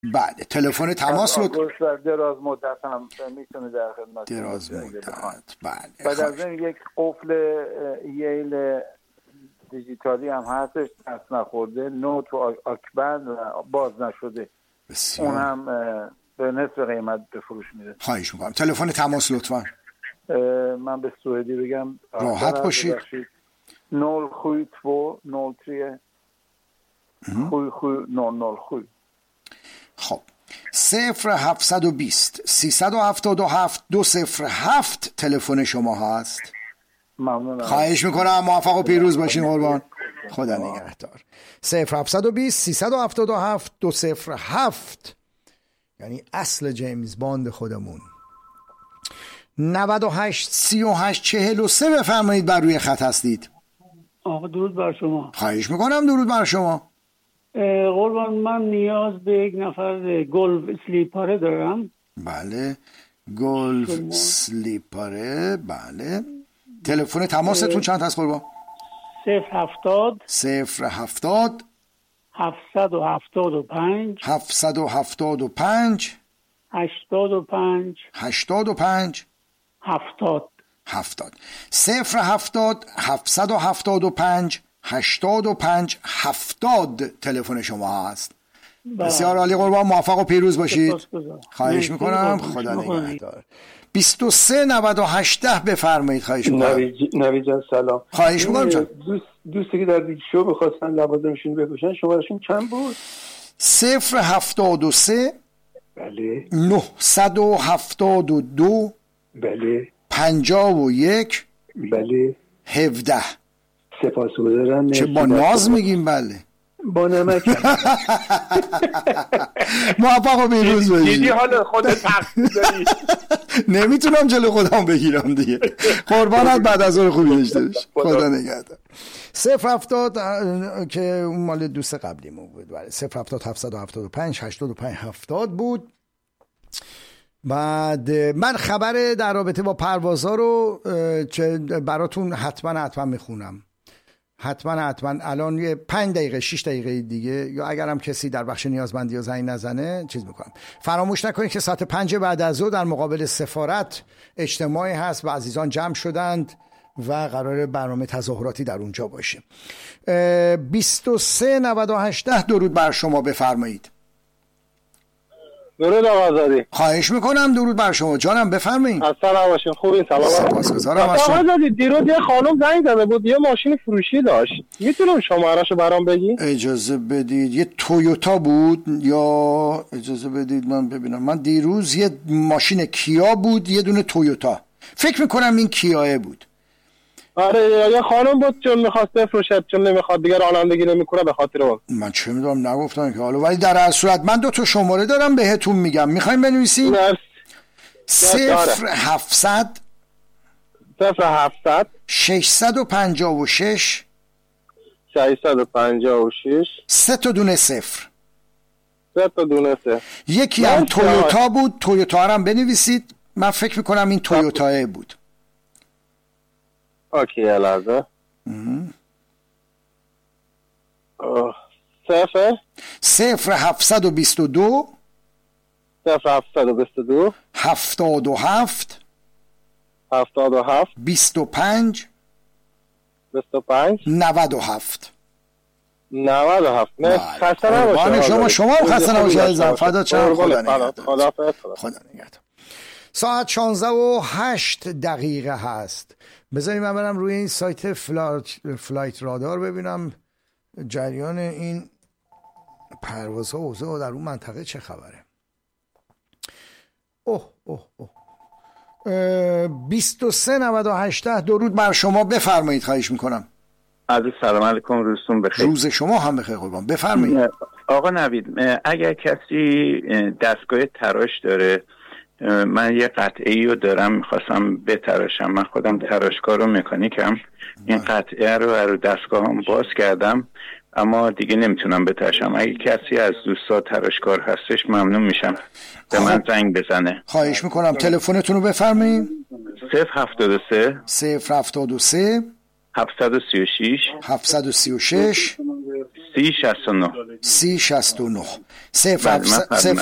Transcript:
بله تلفن تماس رو دراز مدت هم میتونه در خدمت دراز مدت. بله بعد از این یک قفل ییل دیجیتالی هم هستش دست نخورده، نوت و آکبند و باز نشده. بسیار. اون هم به نصف قیمت به فروش میره. خواهش میکنم تلفن تماس لطفا. من به سوئدی بگم راحت باشید. 072 03 007 خب 0720 377 207 تلفن شما هست. ممنونم. خواهش میکنم موفق و پیروز باشین قربان. خدا نگهدار. 0720 377 207 یعنی اصل جیمز باند خودمون. 98 38 43 بفرمایید بر روی خط هستید. آقا درود بر شما. خواهش میکنم درود بر شما. قربان من نیاز به یک نفر گلف اسلیپره دارم. بله گلف سلیپره. بله تلفن تماستون چند هست قربان؟ 070 070 775 775 85 85 70 70 070 775 85 70 تلفن شما هست. بسیار عالی قربان موفق و پیروز باشید. خواهش میکنم خدا نگهدار. 23 98 بفرمایید. خواهش میکنم. نوید جان سلام. خواهش میکنم جان. دوستی که در دیگه شو بخواستن لوازمشون بپوشن شمارشون چند بود؟ 073 بله 972 بله 51 بله 17. سپاسگزارم. چه با ناز میگیم. بله با نمک. موفق و پیروز باشید. دیدی حالا خودت حق می‌زنی. نمیتونم جلو خودم بگیرم دیگه. قربانت بعد از اون خوبی داشته باش. خدا نگهدار. 070 که اون مال دوست قبلیمون بود. بله 070 775 85 70 بود. بعد من خبر در رابطه با پروازا رو براتون حتما میخونم. حتما الان یه 5 دقیقه 6 دقیقه دیگه یا اگرم کسی در بخش نیازمندی یا زنگ نزنه چیز میکنم. فراموش نکنید که ساعت 5 بعد از ظهر در مقابل سفارت اجتماعی هست و عزیزان جمع شدند و قرار برنامه تظاهراتی در اونجا باشه. 23 98 درود بر شما بفرمایید. درود آقازادی. خواهش میکنم درود بر شما جانم بفرمایید. اصلا نباشین خوبین سلام. سپاسگزارم از شما. آقازادی دیروز یه خانم زنگ زده بود یه ماشین فروشی داشت. میتونم شماره‌شو برام بگی؟ اجازه بدید یه تویوتا بود یا اجازه بدید من ببینم. من دیروز یه ماشین کیا بود یه دونه تویوتا. فکر میکنم این کیاه بود. آره یه خانم بود چون میخواست بفروشه چون نمیخواد دیگه رانندگی نمیکنه به خاطر اون. من چه میدونم نگفتم که حالا ولی در هر صورت من 2 شماره دارم بهتون میگم. میخوایم بنویسیم؟ 0700 656 3 تا دونه 0. یکی هم تویوتا بود. تویوتا هم بنویسید. من فکر میکنم این تویوتاه بود. اوکی لحظه. 0722 77 25 97. نه خسته نباشه. شما هم خسته نباشه. فدات شم. خدا نگهدار. ساعت 16 و 8 دقیقه هست. بذاریم من برم روی این سایت فلایت رادار ببینم جریان این پروازها و اوضاع در اون منطقه چه خبره. 23 98 درود بر شما بفرمایید. خواهش میکنم. عزیز سلام علیکم روزتون بخیر. روز شما هم بخیر قربان. بفرمایید. آقا نوید اگر کسی دستگاه تراش داره من یه قطعه‌ای رو دارم میخواستم بتراشم. من خودم تراشکار و مکانیکم. این قطعه رو دستگاه هم باز کردم اما دیگه نمیتونم بتراشم. اگه کسی از دوستا تراشکار هستش ممنون میشم به من زنگ بزنه. خواهش میکنم. تلفنتون رو بفرمایید. 073 736 736 3069 3069 بله، من